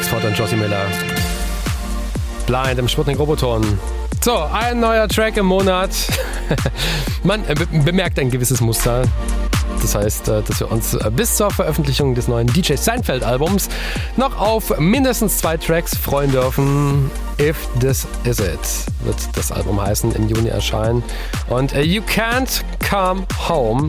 Wexford und Josie Miller. Blind im Sputnik Roboton. So, ein neuer Track im Monat. Man bemerkt ein gewisses Muster. Das heißt, dass wir uns bis zur Veröffentlichung des neuen DJ Seinfeld-Albums noch auf mindestens 2 Tracks freuen dürfen. If This Is It wird das Album heißen, im Juni erscheinen. Und You Can't Come Home